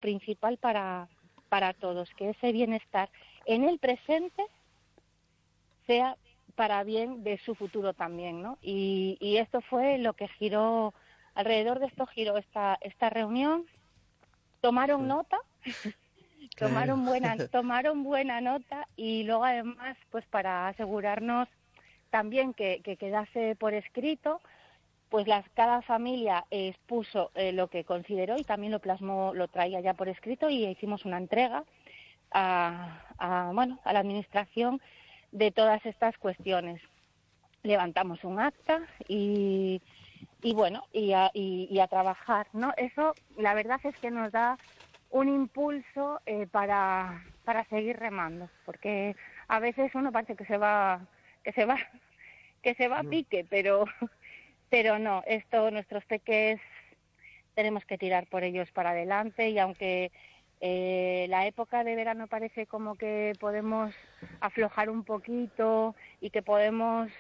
principal para todos, que ese bienestar en el presente sea para bien de su futuro también, ¿no? Y esto fue lo que giró, alrededor de esto giró esta reunión. Tomaron nota, Claro. tomaron buena nota, y luego además, pues para asegurarnos también que quedase por escrito, pues cada familia expuso lo que consideró y también lo plasmó, lo traía ya por escrito, y hicimos una entrega a la administración de todas estas cuestiones. Levantamos un acta y a trabajar, ¿no? Eso, la verdad es que nos da un impulso para seguir remando, porque a veces uno parece que se va a pique, pero no, nuestros peques tenemos que tirar por ellos para adelante, y aunque la época de verano parece como que podemos aflojar un poquito y que podemos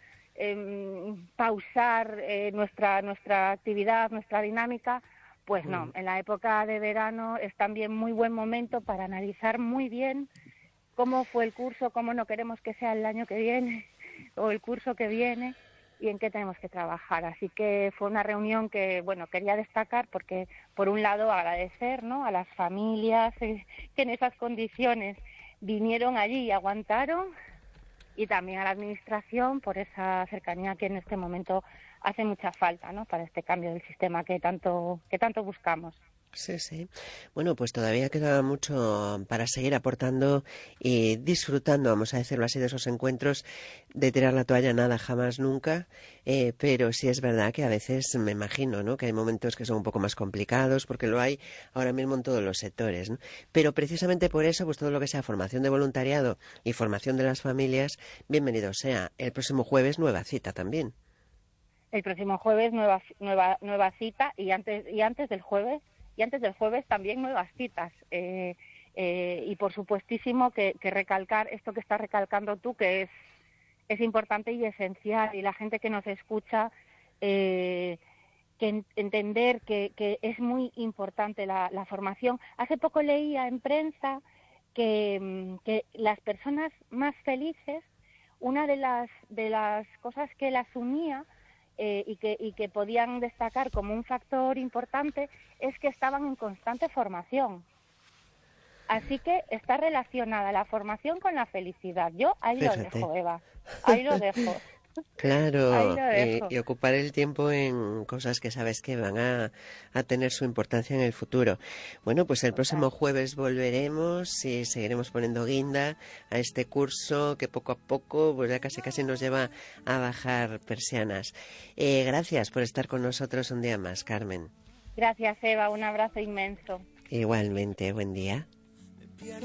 pausar nuestra actividad, nuestra dinámica, pues no, en la época de verano es también muy buen momento para analizar muy bien cómo fue el curso, cómo no queremos que sea el año que viene o el curso que viene, y en qué tenemos que trabajar. Así que fue una reunión que, quería destacar porque, por un lado, agradecer, ¿no?, a las familias que en esas condiciones vinieron allí y aguantaron, y también a la administración por esa cercanía que en este momento hace mucha falta, ¿no?, para este cambio del sistema que tanto buscamos. Sí, sí. Bueno, pues todavía queda mucho para seguir aportando y disfrutando, vamos a decirlo así, de esos encuentros. De tirar la toalla, nada, jamás, nunca. Pero sí es verdad que a veces me imagino, ¿no?, que hay momentos que son un poco más complicados, porque lo hay ahora mismo en todos los sectores, ¿no? Pero precisamente por eso, pues todo lo que sea formación de voluntariado y formación de las familias, bienvenido sea. El próximo jueves, nueva cita también. El próximo jueves nueva cita, y antes del jueves también nuevas citas, y por supuestísimo que recalcar esto que estás recalcando tú, que es importante y esencial, y la gente que nos escucha que entender que es muy importante la formación. Hace poco leía en prensa que las personas más felices, una de las cosas que las unía y que podían destacar como un factor importante, es que estaban en constante formación. Así que está relacionada la formación con la felicidad. Yo ahí lo Fíjate. dejo, Eva. Ahí lo dejo. Ahí Claro, lo dejo. y ocupar el tiempo en cosas que sabes que van a tener su importancia en el futuro. Bueno, pues el próximo Total. jueves volveremos y seguiremos poniendo guinda a este curso que poco a poco pues ya casi nos lleva a bajar persianas. Gracias por estar con nosotros un día más, Carmen. Gracias, Eva. Un abrazo inmenso. Igualmente, buen día.